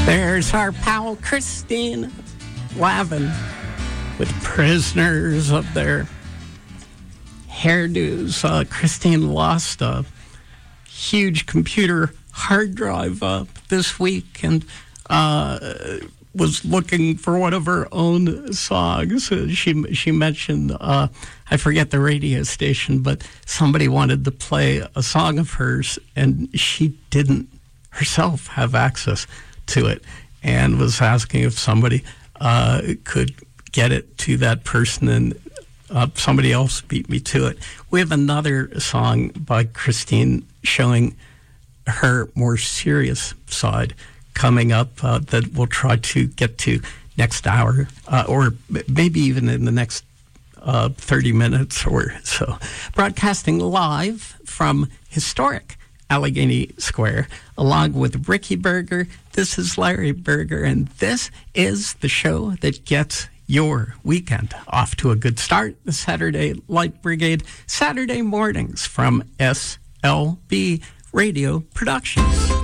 There's our pal Christine Lavin with Prisoners of their hairdos. Christine lost a huge computer hard drive this week and was looking for one of her own songs. She mentioned, I forget the radio station, but somebody wanted to play a song of hers, and she didn't herself have access to it, and was asking if somebody could get it to that person, and somebody else beat me to it. We have another song by Christine showing her more serious side coming up that we'll try to get to next hour, or maybe even in the next 30 minutes or so. Broadcasting live from historic Allegheny Square, along with Ricky Berger. This is Larry Berger, and this is the show that gets your weekend off to a good start. The Saturday Light Brigade, Saturday mornings from SLB Radio Productions.